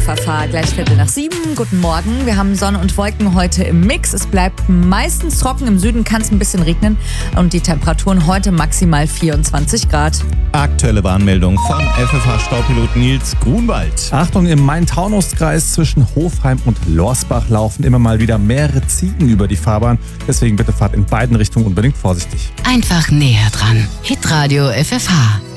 FFH, gleich 6:15. Guten Morgen. Wir haben Sonne und Wolken heute im Mix. Es bleibt meistens trocken. Im Süden kann es ein bisschen regnen. Und die Temperaturen heute maximal 24 Grad. Aktuelle Warnmeldung von FFH-Staupilot Nils Grunwald. Achtung, im Main-Taunus-Kreis zwischen Hofheim und Lorsbach laufen immer mal wieder mehrere Ziegen über die Fahrbahn. Deswegen bitte fahrt in beiden Richtungen unbedingt vorsichtig. Einfach näher dran. Hitradio FFH.